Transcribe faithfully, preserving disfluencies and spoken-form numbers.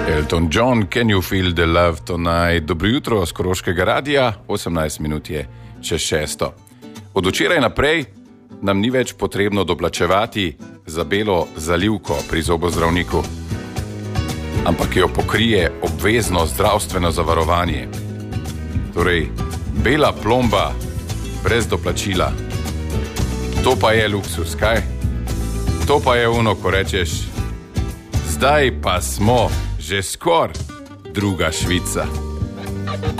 Elton John, Can You Feel the Love Tonight? Dobro jutro z Koroškega radia, osemnajst minut je čez šesto. Od včeraj naprej nam ni več potrebno doplačevati za belo zalivko pri zobozdravniku, ampak jo pokrije obvezno zdravstveno zavarovanje. Torej, bela plomba brez doplačila. To pa je luksus, kaj? To pa je ono, ko rečeš, zdaj pa smo že skoraj druga Švica.